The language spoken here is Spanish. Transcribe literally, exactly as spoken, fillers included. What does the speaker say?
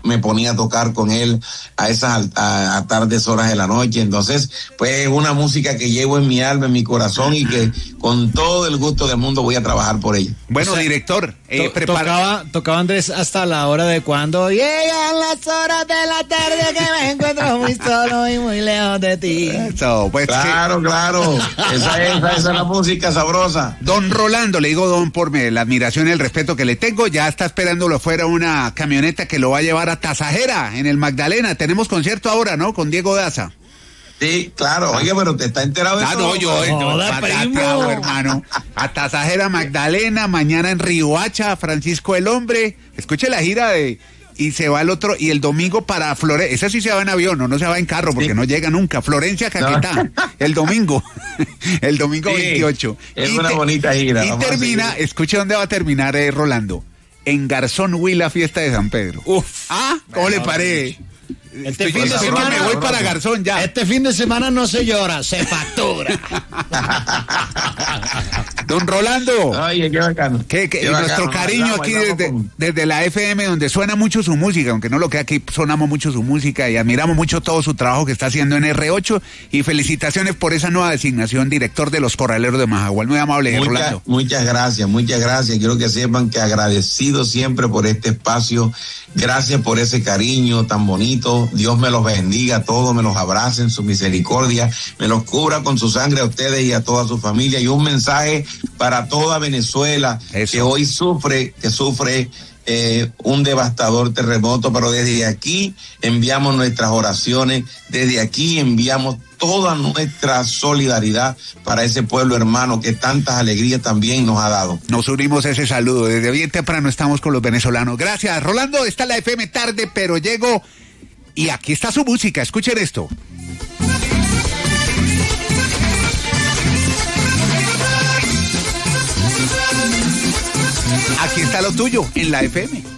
me ponía a tocar con él a esas a, a tardes horas de la noche. Entonces, pues es una música que llevo en mi alma, en mi corazón, y que con todo el gusto del mundo voy a trabajar por ella. Bueno, o sea, director, eh, to- prepara... tocaba, tocaba Andrés hasta la hora de cuando llegan las horas de la tarde que me encuentro muy solo y muy lejos de ti. Eso, pues claro, que... claro, esa es, esa es la música sabrosa. Don Rolando, le digo don por me, la admiración y el respeto que le tengo, ya está esperándolo afuera una camioneta que lo va a llevar a Tasajera, en el Magdalena. Tenemos concierto ahora, ¿no? Con Diego Daza. Sí, claro. Oye, pero te está enterado de ah, todo. No, yo, yo, Joda, patata, hermano. A Tasajera, Magdalena, mañana en Riohacha, Francisco el Hombre. Escuche la gira de... Y se va el otro, y el domingo para Florencia. Ese sí se va en avión, no, no se va en carro, porque sí. no llega nunca. Florencia, Caquetá, no. el domingo. el domingo sí, veintiocho. Es y una te, bonita gira. Y termina, escuche dónde va a terminar, eh, Rolando. En Garzón Huila, fiesta de San Pedro. Uf. Ah, ¿cómo bueno, le parece? Este Estoy fin de semana me voy para Garzón ya. Este fin de semana no se llora, se factura. Don Rolando. Oye, qué bacano. Que, que qué nuestro bacano, cariño vamos, aquí vamos, desde, vamos. desde la F M, donde suena mucho su música, aunque no lo que aquí sonamos mucho su música y admiramos mucho todo su trabajo que está haciendo en R ocho, y felicitaciones por esa nueva designación, director de los Corraleros de Majagual. Muy amable, Mucha, Rolando. Muchas gracias, muchas gracias. Quiero que sepan que agradecido siempre por este espacio. Gracias por ese cariño tan bonito. Dios me los bendiga a todos, me los abrace en su misericordia, me los cubra con su sangre a ustedes y a toda su familia. Y un mensaje para toda Venezuela, Eso. que hoy sufre, que sufre eh, un devastador terremoto, pero desde aquí enviamos nuestras oraciones, desde aquí enviamos toda nuestra solidaridad para ese pueblo hermano que tantas alegrías también nos ha dado. Nos unimos a ese saludo, desde bien temprano estamos con los venezolanos. Gracias, Rolando. Está la F M tarde, pero llego y aquí está su música, escuchen esto. Aquí está lo tuyo en la F M.